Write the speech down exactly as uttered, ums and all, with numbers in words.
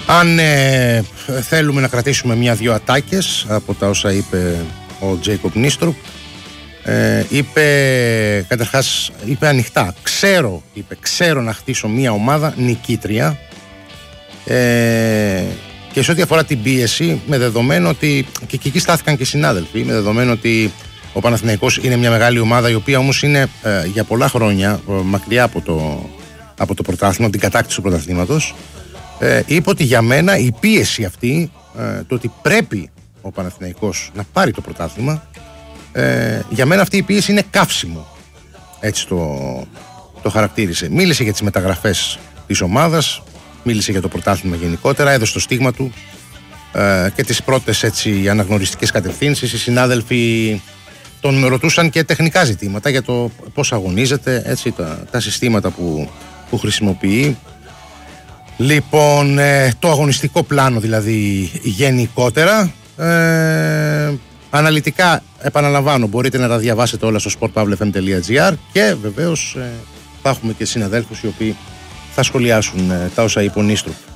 Αν ε, θέλουμε να κρατήσουμε μια-δυο ατάκες από τα όσα είπε ο Τζέικοπ Νίστρουπ, ε, είπε καταρχάς, είπε ανοιχτά, ξέρω, είπε, ξέρω να χτίσω μια ομάδα νικήτρια, ε, και σε ό,τι αφορά την πίεση, με δεδομένο ότι, και εκεί στάθηκαν και οι συνάδελφοι, με δεδομένο ότι ο Παναθηναϊκός είναι μια μεγάλη ομάδα, η οποία όμως είναι ε, για πολλά χρόνια ε, μακριά από το, από το πρωτάθλημα, την κατάκτηση του πρωταθλήματος, ε, είπε ότι για μένα η πίεση αυτή, ε, το ότι πρέπει ο Παναθηναϊκός να πάρει το πρωτάθλημα, ε, για μένα αυτή η πίεση είναι καύσιμο. Έτσι το, το χαρακτήρισε. Μίλησε για τις μεταγραφές της ομάδας, μίλησε για το πρωτάθλημα γενικότερα, έδωσε το στίγμα του ε, και τις πρώτες έτσι αναγνωριστικές κατευθύνσεις. Οι συνάδελφοι τον ρωτούσαν και τεχνικά ζητήματα για το πώς αγωνίζεται, έτσι, τα, τα συστήματα που, που χρησιμοποιεί. Λοιπόν, ε, το αγωνιστικό πλάνο δηλαδή γενικότερα, ε, αναλυτικά επαναλαμβάνω, μπορείτε να τα διαβάσετε όλα στο σπορτ παύλα εφ εμ τελεία τζι άρ και βεβαίως ε, θα έχουμε και συναδέλφους οι οποίοι θα σχολιάσουν ε, τα όσα είπε ο Νίστρουπ.